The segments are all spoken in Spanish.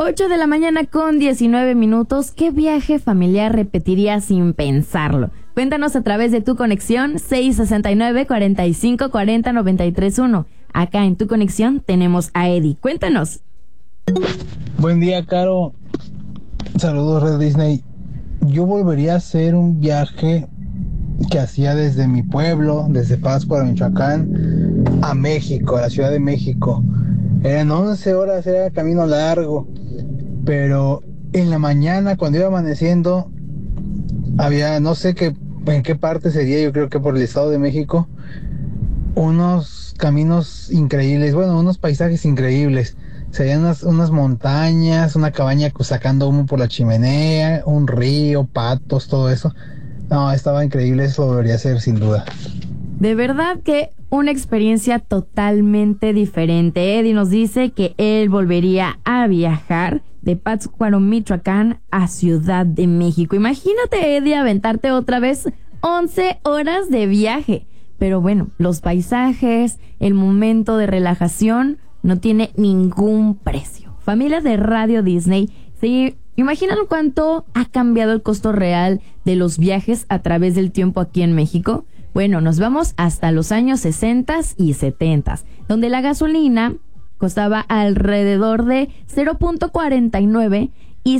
8 de la mañana con 19 minutos. ¿Qué viaje familiar repetirías sin pensarlo? Cuéntanos a través de Tu Conexión 669-4540-931. Acá en Tu Conexión tenemos a Eddie. Cuéntanos. Buen día, Caro. Saludos, Red Disney. Yo volvería a hacer un viaje que hacía desde mi pueblo, desde Pátzcuaro, Michoacán, a México, a la Ciudad de México. Eran 11 horas, era camino largo, pero en la mañana, cuando iba amaneciendo, había, no sé en qué parte sería, yo creo que por el Estado de México, unos caminos increíbles, bueno, unos paisajes increíbles. Se veían unas montañas, una cabaña sacando humo por la chimenea, un río, patos, todo eso. No, estaba increíble, eso lo debería hacer sin duda. De verdad que una experiencia totalmente diferente. Eddie nos dice que él volvería a viajar de Pátzcuaro, Michoacán, a Ciudad de México. Imagínate, Eddie, aventarte otra vez 11 horas de viaje. Pero bueno, los paisajes, el momento de relajación no tiene ningún precio. Familia de Radio Disney, ¿se imaginan cuánto ha cambiado el costo real de los viajes a través del tiempo aquí en México? Bueno, nos vamos hasta los años 60 y 70, donde la gasolina costaba alrededor de 0.49 y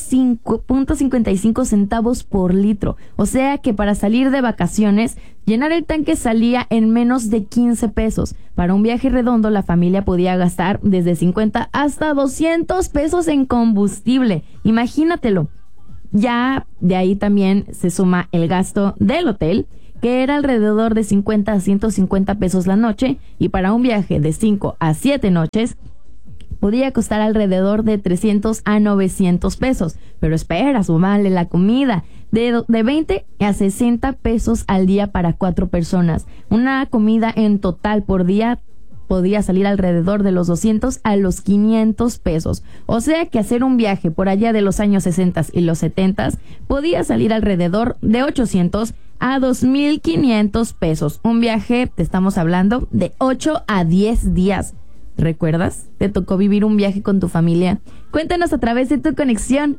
0.55 centavos por litro. O sea que para salir de vacaciones, llenar el tanque salía en menos de 15 pesos. Para un viaje redondo, la familia podía gastar desde 50 hasta 200 pesos en combustible. Imagínatelo. Ya de ahí también se suma el gasto del hotel, que era alrededor de 50 a 150 pesos la noche, y para un viaje de 5 a 7 noches, podía costar alrededor de 300 a 900 pesos. Pero espera, súmale la comida. De 20 a 60 pesos al día para 4 personas. Una comida en total por día podía salir alrededor de los 200 a los 500 pesos. O sea que hacer un viaje por allá de los años 60 y los 70 podía salir alrededor de 800 a 2,500 pesos. Un viaje, te estamos hablando, de 8 a 10 días. ¿Recuerdas? ¿Te tocó vivir un viaje con tu familia? Cuéntanos a través de Tu Conexión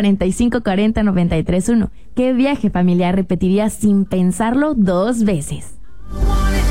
669-4540-931. ¿Qué viaje familiar repetirías sin pensarlo 2 veces?